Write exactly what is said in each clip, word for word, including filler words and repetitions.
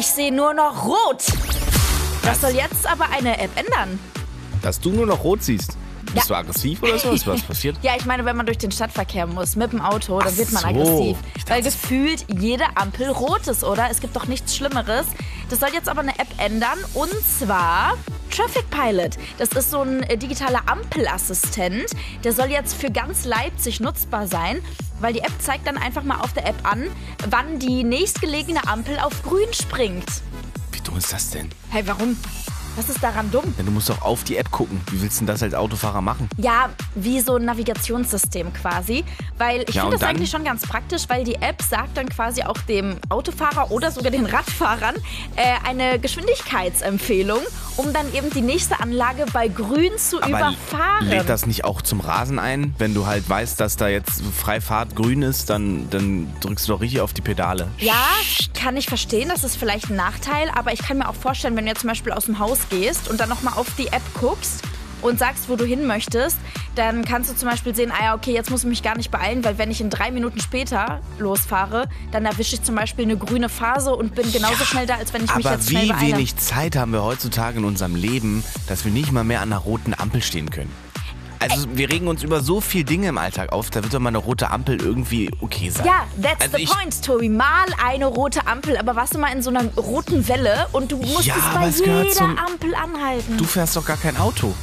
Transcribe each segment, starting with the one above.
Ich sehe nur noch rot. Das soll jetzt aber eine App ändern. Dass du nur noch rot siehst. Bist Ja. du aggressiv oder so? Ist was passiert? Ja, ich meine, wenn man durch den Stadtverkehr muss mit dem Auto, dann Ach wird man so. aggressiv. Ich dachte- Weil gefühlt jede Ampel rot ist, oder? Es gibt doch nichts Schlimmeres. Das soll jetzt aber eine App ändern, und zwar Traffic Pilot. Das ist so ein äh, digitaler Ampelassistent. Der soll jetzt für ganz Leipzig nutzbar sein, weil die App zeigt dann einfach mal auf der App an, wann die nächstgelegene Ampel auf grün springt. Wie dumm ist das denn? Hey, warum? Was ist daran dumm? Denn du musst doch auf die App gucken. Wie willst du denn das als Autofahrer machen? Ja, wie so ein Navigationssystem quasi. Weil ich Ja, finde und das dann? eigentlich schon ganz praktisch, weil die App sagt dann quasi auch dem Autofahrer oder sogar den Radfahrern äh, eine Geschwindigkeitsempfehlung, um dann eben die nächste Anlage bei grün zu überfahren. lädt das nicht auch zum Rasen ein? Wenn du halt weißt, dass da jetzt Freifahrt grün ist, dann, dann drückst du doch richtig auf die Pedale. Ja, kann ich verstehen, das ist vielleicht ein Nachteil, aber ich kann mir auch vorstellen, wenn du jetzt zum Beispiel aus dem Haus gehst und dann nochmal auf die App guckst und sagst, wo du hin möchtest, dann kannst du zum Beispiel sehen, ah ja, okay, jetzt muss ich mich gar nicht beeilen, weil wenn ich in drei Minuten später losfahre, dann erwische ich zum Beispiel eine grüne Phase und bin genauso Ja, schnell da, als wenn ich mich Aber jetzt schnell wie beeile. wenig Zeit haben wir heutzutage in unserem Leben, dass wir nicht mal mehr an einer roten Ampel stehen können. Also wir regen uns über so viele Dinge im Alltag auf, da wird doch mal eine rote Ampel irgendwie okay sein. Ja, that's Also the ich- point, Tobi. Mal eine rote Ampel, aber warst du mal in so einer roten Welle und du musstest Ja, bei aber es gehört jeder zum- Ampel anhalten. Du fährst doch gar kein Auto.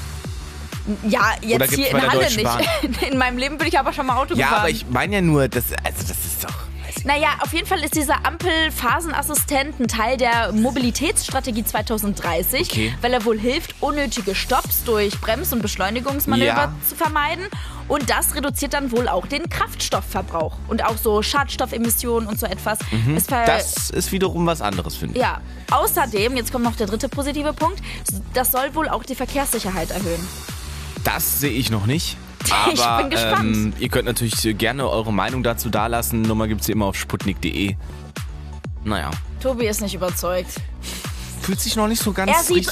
Ja, Oder jetzt gibt's hier bei in der Halle Deutschen nicht. In meinem Leben bin ich aber schon mal Auto Ja, gefahren. aber ich meine ja nur, das, also das ist doch... Naja, auf jeden Fall ist dieser Ampelphasenassistent ein Teil der Mobilitätsstrategie zwanzig dreißig, Okay. weil er wohl hilft, unnötige Stopps durch Brems- und Beschleunigungsmanöver Ja. zu vermeiden. Und das reduziert dann wohl auch den Kraftstoffverbrauch und auch so Schadstoffemissionen und so etwas. Es ver- Das ist wiederum was anderes, finde ich. ja, außerdem, jetzt kommt noch der dritte positive Punkt, das soll wohl auch die Verkehrssicherheit erhöhen. Das sehe ich noch nicht. Aber Ich bin gespannt. Ähm, ihr könnt natürlich gerne eure Meinung dazu dalassen. Nummer gibt es hier immer auf sputnik punkt de. Naja, Tobi ist nicht überzeugt. fühlt sich noch nicht so ganz Er sieht richtig